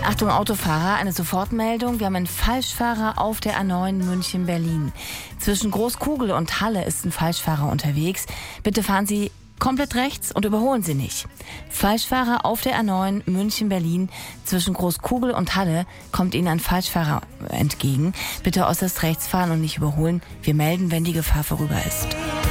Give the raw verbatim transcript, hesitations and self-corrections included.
Achtung Autofahrer, eine Sofortmeldung. Wir haben einen Falschfahrer auf der A neun München-Berlin. Zwischen Großkugel und Halle ist ein Falschfahrer unterwegs. Bitte fahren Sie komplett rechts und überholen Sie nicht. Falschfahrer auf der A neun München-Berlin. Zwischen Großkugel und Halle kommt Ihnen ein Falschfahrer entgegen. Bitte äußerst rechts fahren und nicht überholen. Wir melden, wenn die Gefahr vorüber ist.